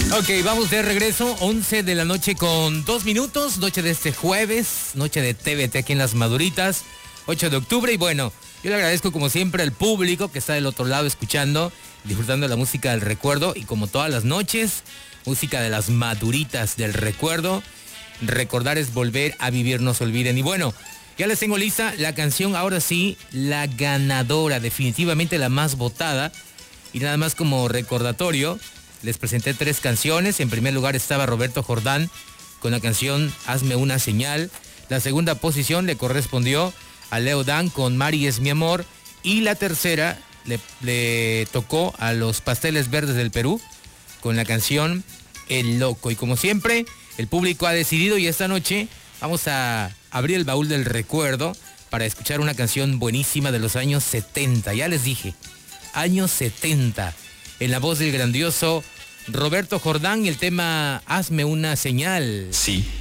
Ok, vamos de regreso, 11 de la noche con 2 minutos, noche de este jueves, noche de TVT aquí en Las Maduritas, 8 de octubre, y bueno, yo le agradezco como siempre al público que está del otro lado escuchando, disfrutando de la música del recuerdo, y como todas las noches, música de Las Maduritas del recuerdo. Recordar es volver a vivir, no se olviden. Y bueno, ya les tengo lista la canción, ahora sí, la ganadora, definitivamente la más votada, y nada más como recordatorio, les presenté 3 canciones. En primer lugar estaba Roberto Jordán con la canción Hazme una señal. La segunda posición le correspondió a Leo Dan con Mari es mi amor. Y la tercera le tocó a los Pasteles Verdes del Perú con la canción El Loco. Y como siempre, el público ha decidido, y esta noche vamos a abrir el baúl del recuerdo para escuchar una canción buenísima de los años 70. Ya les dije, años 70. En la voz del grandioso Roberto Jordán, y el tema Hazme una señal. Sí.